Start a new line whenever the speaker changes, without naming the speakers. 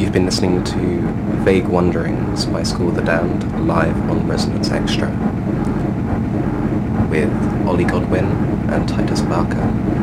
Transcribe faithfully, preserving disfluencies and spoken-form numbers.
You've been listening to Vague Wanderings by School of the Damned live on Resonance Extra with Ollie Godwin and Titus Barker.